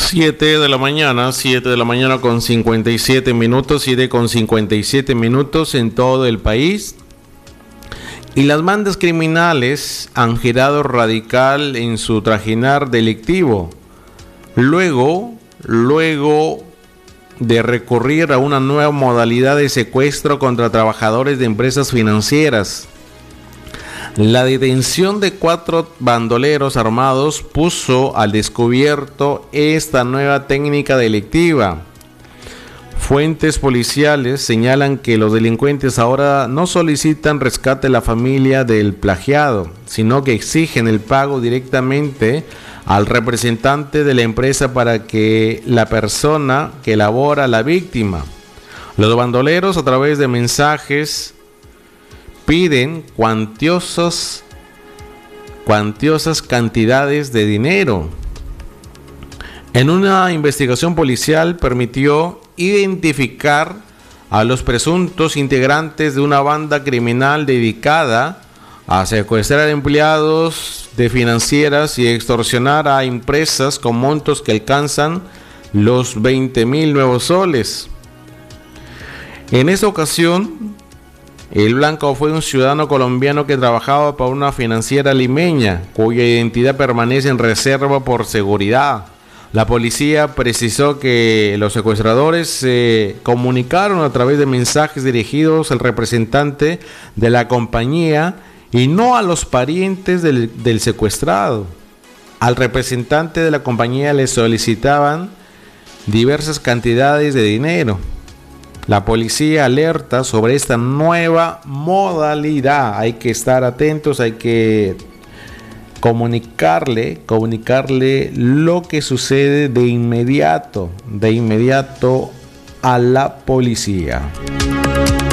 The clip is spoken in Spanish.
7 de la mañana con 57 minutos, 7 con 57 minutos en todo el país. Y las bandas criminales han girado radical en su trajinar delictivo. Luego de recurrir a una nueva modalidad de secuestro contra trabajadores de empresas financieras. La detención de 4 bandoleros armados puso al descubierto esta nueva técnica delictiva. Fuentes policiales señalan que los delincuentes ahora no solicitan rescate a la familia del plagiado, sino que exigen el pago directamente al representante de la empresa para que la persona que elabora a la víctima. Los bandoleros, a través de mensajes, piden cuantiosas cantidades de dinero. En una investigación policial permitió identificar a los presuntos integrantes de una banda criminal dedicada a secuestrar empleados de financieras y extorsionar a empresas con montos que alcanzan los 20.000 nuevos soles. En esta ocasión, el blanco fue un ciudadano colombiano que trabajaba para una financiera limeña, cuya identidad permanece en reserva por seguridad. La policía precisó que los secuestradores se comunicaron a través de mensajes dirigidos al representante de la compañía y no a los parientes del secuestrado. Al representante de la compañía le solicitaban diversas cantidades de dinero. La policía alerta sobre esta nueva modalidad. Hay que estar atentos, hay que comunicarle lo que sucede de inmediato a la policía.